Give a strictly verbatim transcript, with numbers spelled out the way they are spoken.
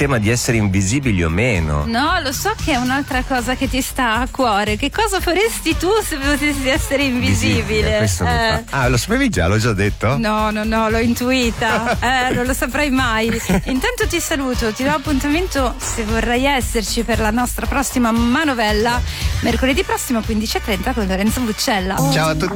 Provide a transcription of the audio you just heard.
tema di essere invisibili o meno. No, lo so che è un'altra cosa che ti sta a cuore. Che cosa faresti tu se potessi essere invisibile? Questo mi Eh. fa. Ah, lo sapevi già? L'ho già detto? No, no, no, l'ho intuita. Eh, non lo saprai mai. Intanto ti saluto, ti do appuntamento, se vorrai esserci, per la nostra prossima manovella mercoledì prossimo quindici e trenta con Lorenzo Buccella. Ciao a tutti.